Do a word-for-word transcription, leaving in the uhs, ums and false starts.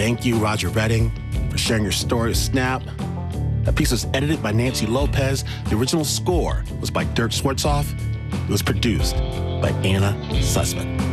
Thank you, Roger Redding, for sharing your story with Snap. That piece was edited by Nancy Lopez. The original score was by Dirk Schwartzoff. It was produced by Anna Sussman.